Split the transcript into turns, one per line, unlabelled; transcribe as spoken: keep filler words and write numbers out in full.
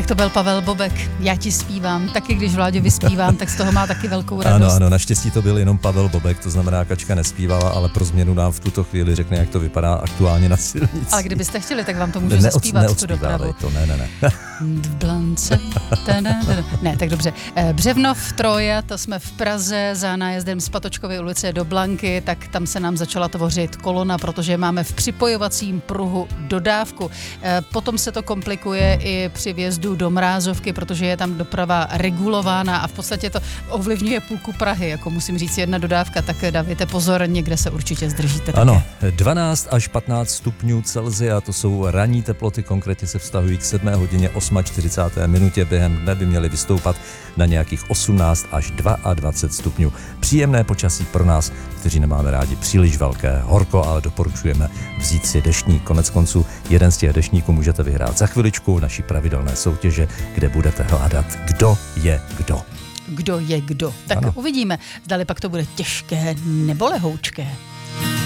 Tak to byl Pavel Bobek, já ti zpívám, taky když Vláďo vyspívám, tak z toho má taky velkou radost.
Ano, ano, naštěstí to byl jenom Pavel Bobek, to znamená, Kačka nespívala, ale pro změnu nám v tuto chvíli řekne, jak to vypadá aktuálně na silnici.
Ale kdybyste chtěli, tak vám to můžu ne, zaspívat tu dopravu.
to, ne, ne, ne.
V Blance. Ne, tak dobře. Břevnov, Troja, to jsme v Praze za nájezdem z Patočkovy ulice do Blanky, tak tam se nám začala tvořit kolona, protože máme v připojovacím pruhu dodávku. Potom se to komplikuje i při vjezdu do Mrázovky, protože je tam doprava regulována a v podstatě to ovlivňuje půlku Prahy, jako musím říct jedna dodávka, tak dávajte pozor, někde se určitě zdržíte.
Ano, také. dvanáct až patnáct stupňů Celsia, to jsou ranní teploty, konkrétně se vztahují k sedmé hodině čtyřicáté osmé minutě, během dne by měly vystoupat na nějakých osmnáct až dvacet dva stupňů. Příjemné počasí pro nás, kteří nemáme rádi příliš velké horko, ale doporučujeme vzít si deštník. Konec konců jeden z těch deštníků můžete vyhrát za chviličku v naší pravidelné soutěže, kde budete hledat, kdo je kdo.
Kdo je kdo. Tak ano. Uvidíme, zdali pak to bude těžké nebo lehoučké.